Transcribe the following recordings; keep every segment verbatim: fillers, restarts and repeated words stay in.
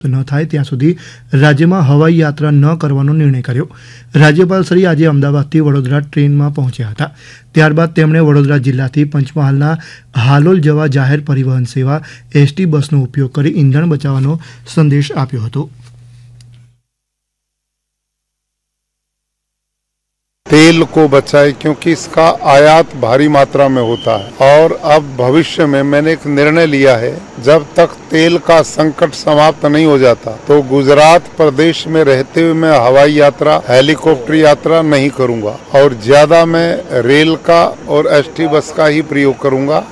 न थाय ત્યાં સુધી રાજ્યમાં હવાઈ યાત્રા ન કરવાનો નિર્ણય કર્યો। રાજ્યપાલ શ્રી આજે અમદાવાદથી વડોદરા ટ્રેનમાં પહોંચ્યા હતા। ત્યારબાદ તેમણે વડોદરા જિલ્લાથી પંચમહાલના હાલોલ જવા જાહેર પરિવહન સેવા એસટી બસનો ઉપયોગ કરી ઈંધણ બચાવવાનો સંદેશ આપ્યો હતો। तेल को बचाए क्योंकि इसका आयात भारी मात्रा में होता है और अब भविष्य में मैंने एक निर्णय लिया है, जब तक तेल का संकट समाप्त नहीं हो जाता तो गुजरात प्रदेश में रहते हुए मैं हवाई यात्रा हेलीकॉप्टर यात्रा नहीं करूंगा और ज्यादा मैं रेल का और एसटी बस का ही प्रयोग करूंगा।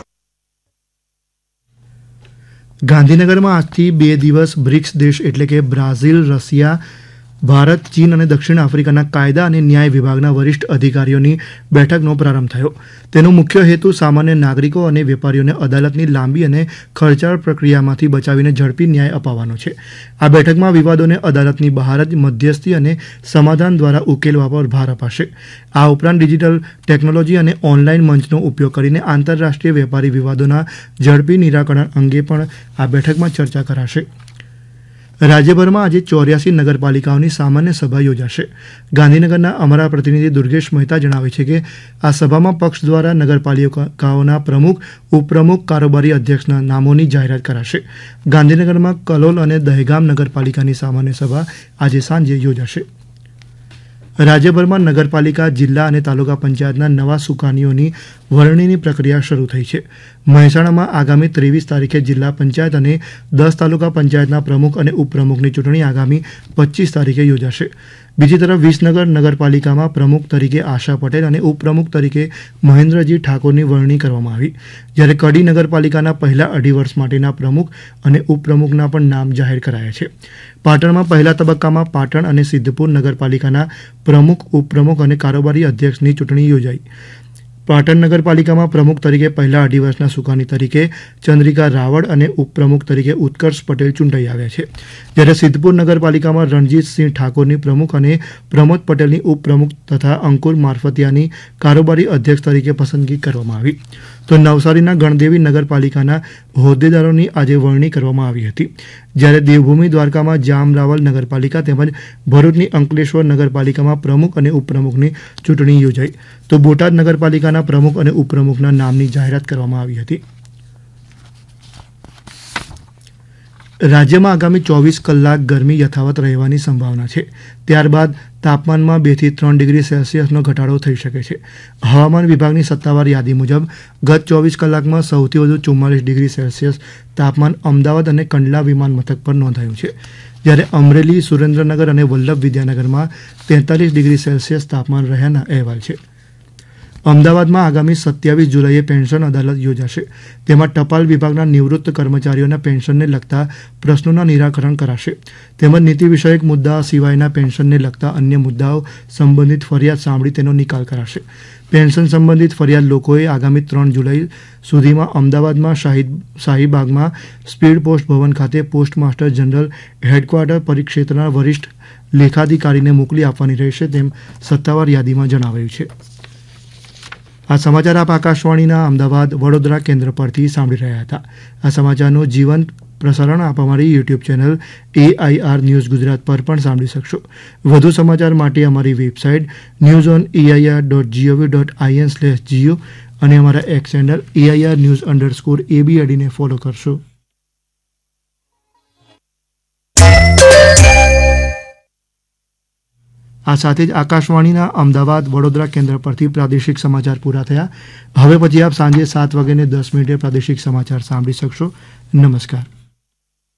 ગાંધીનગરમાં આજથી બે દિવસ બ્રિક્સ દેશ એટલે કે બ્રાઝિલ, રશિયા, ભારત, ચીન અને દક્ષિણ આફ્રિકાના કાયદા અને ન્યાય વિભાગના વરિષ્ઠ અધિકારીઓની બેઠકનો પ્રારંભ થયો। તેનો મુખ્ય હેતુ સામાન્ય નાગરિકો અને વેપારીઓને અદાલતની લાંબી અને ખર્ચાળ પ્રક્રિયામાંથી બચાવીને ઝડપી ન્યાય અપાવવાનો છે। આ બેઠકમાં વિવાદોને અદાલતની બહાર જ મધ્યસ્થી અને સમાધાન દ્વારા ઉકેલવા પર ભાર અપાશે। આ ઉપરાંત ડિજિટલ ટેકનોલોજી અને ઓનલાઈન મંચનો ઉપયોગ કરીને આંતરરાષ્ટ્રીય વેપારી વિવાદોના ઝડપી નિરાકરણ અંગે પણ આ બેઠકમાં ચર્ચા કરાશે। રાજ્યભરમાં આજે ચોર્યાસી નગરપાલિકાઓની સામાન્ય સભા યોજાશે। ગાંધીનગરના અમારા પ્રતિનિધિ દુર્ગેશ મહેતા જણાવે છે કે આ સભામાં પક્ષ દ્વારા નગરપાલિકાઓના પ્રમુખ, ઉપપ્રમુખ, કારોબારી અધ્યક્ષના નામોની જાહેરાત કરાશે। ગાંધીનગરમાં કલોલ અને દહેગામ નગરપાલિકાની સામાન્ય સભા આજે સાંજે યોજાશે। રાજ્યભરમાં નગરપાલિકા, જિલ્લા અને તાલુકા પંચાયતના નવા સુકાનીઓની વરણીની પ્રક્રિયા શરૂ થઈ છે। મહેસાણામાં આગામી ત્રેવીસ તારીખે જિલ્લા પંચાયત અને દસ તાલુકા પંચાયતના પ્રમુખ અને ઉપપ્રમુખની ચૂંટણી આગામી પચીસ તારીખે યોજાશે। બીજી તરફ વિસનગર નગરપાલિકામાં પ્રમુખ તરીકે આશા પટેલ અને ઉપપ્રમુખ તરીકે મહેન્દ્રજી ઠાકોરની વરણી કરવામાં આવી, જ્યારે કડી નગરપાલિકાના પહેલા અઢી વર્ષ માટેના પ્રમુખ અને ઉપપ્રમુખના પણ નામ જાહેર કરાયા છે। પાટણમાં પહેલા તબક્કામાં પાટણ અને સિદ્ધપુર નગરપાલિકાના પ્રમુખ, ઉપપ્રમુખ અને કારોબારી અધ્યક્ષની ચૂંટણી યોજાઈ। પાટણ નગરપાલિકામાં પ્રમુખ તરીકે પહેલા અઢી વર્ષના સુકાની તરીકે ચંદ્રિકા રાવળ અને ઉપપ્રમુખ તરીકે ઉત્કર્ષ પટેલ ચૂંટાઈ આવ્યા છે, જ્યારે સિદ્ધપુર નગરપાલિકામાં રણજીતસિંહ ઠાકોરની પ્રમુખ અને પ્રમોદ પટેલની ઉપપ્રમુખ તથા અંકુર મારફતિયાની કારોબારી અધ્યક્ષ તરીકે પસંદગી કરવામાં આવી। તો નવસારીના ગણદેવી નગરપાલિકાના હોદ્દેદારોની આજે વરણી કરવામાં આવી હતી, જ્યારે દેવભૂમિ દ્વારકામાં જામ રાવલ નગરપાલિકા તેમજ ભરૂચની અંકલેશ્વર નગરપાલિકામાં પ્રમુખ અને ઉપપ્રમુખની ચૂંટણી યોજાઈ। તો બોટાદ નગરપાલિકાના પ્રમુખ અને ઉપપ્રમુખના નામની જાહેરાત કરવામાં આવી હતી। રાજ્યમાં આગામી ચોવીસ કલાક ગરમી યથાવત રહેવાની સંભાવના છે। ત્યારબાદ તાપમાનમાં બે થી ત્રણ ડિગ્રી સેલ્સિયસનો ઘટાડો થઈ શકે છે। હવામાન વિભાગની સત્તાવાર યાદી મુજબ ગત ચોવીસ કલાકમાં સૌથી વધુ ચુમ્માલીસ ડિગ્રી સેલ્સિયસ તાપમાન અમદાવાદ અને કંડલા વિમાન મથક પર નોંધાયું છે, જ્યારે અમરેલી, સુરેન્દ્રનગર અને વલ્લભ વિદ્યાનગરમાં તેતાલીસ ડિગ્રી સેલ્સિયસ તાપમાન રહ્યાના અહેવાલ છે। અમદાવાદમાં આગામી સત્યાવીસ જુલાઈએ પેન્શન અદાલત યોજાશે। તેમાં ટપાલ વિભાગના નિવૃત્ત કર્મચારીઓના પેન્શનને લગતા પ્રશ્નોના નિરાકરણ કરાશે, તેમજ નીતિ વિષયક મુદ્દા સિવાયના પેન્શનને લગતા અન્ય મુદ્દાઓ સંબંધિત ફરિયાદ સાંભળી તેનો નિકાલ કરાશે। પેન્શન સંબંધિત ફરિયાદ લોકોએ આગામી ત્રણ જુલાઈ સુધીમાં અમદાવાદમાં શાહીદ શાહીબાગમાં સ્પીડ પોસ્ટ ભવન ખાતે પોસ્ટ માસ્ટર જનરલ હેડક્વાર્ટર પરિક્ષેત્રના વરિષ્ઠ લેખાધિકારીને મોકલી આપવાની રહેશે, તેમ સત્તાવાર યાદીમાં જણાવાયું છે। આ સમાચાર આપ આકાશવાણીના અમદાવાદ, વડોદરા કેન્દ્ર પરથી સાંભળી રહ્યા હતા। આ સમાચારનું જીવંત પ્રસારણ આપ અમારી YouTube channel AIR news Gujarat પર પણ સાંભળી શકશો। વધુ સમાચાર માટે અમારી website news on AIR dot GOV dot IN slash Jio અને અમારા x channel AIR news underscore એબીઆઈડીને follow કરશો। આ સાથે જ આકાશવાણીના અમદાવાદ, વડોદરા કેન્દ્ર પરથી પ્રાદેશિક સમાચાર પૂરા થયા। હવે પછી આપ સાંજે સાત વાગ્યાને દસ મિનિટે પ્રાદેશિક સમાચાર સાંભળી શકશો। નમસ્કાર।